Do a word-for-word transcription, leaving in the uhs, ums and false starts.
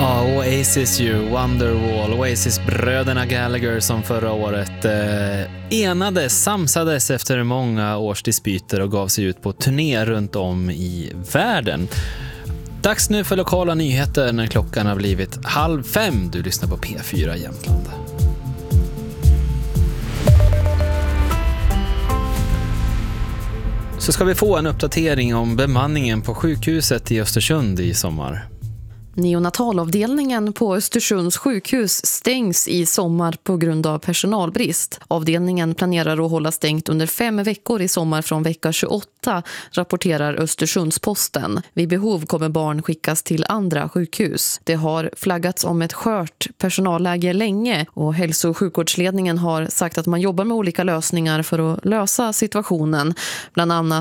Ja, Oasis ju, Wonderwall, Oasis-bröderna Gallagher som förra året eh, enades, samsades efter många års dispyter och gav sig ut på turné runt om i världen. Dags nu för lokala nyheter när klockan har blivit halv fem. Du lyssnar på P fyra Jämtland. Så ska vi få en uppdatering om bemanningen på sjukhuset i Östersund i sommar. Neonatalavdelningen på Östersunds sjukhus stängs i sommar på grund av personalbrist. Avdelningen planerar att hålla stängt under fem veckor i sommar från vecka tjugoåtta, rapporterar Östersundsposten. Vid behov kommer barn skickas till andra sjukhus. Det har flaggats om ett skört personalläge länge och hälso- och sjukvårdsledningen har sagt att man jobbar med olika lösningar för att lösa situationen. Bland annat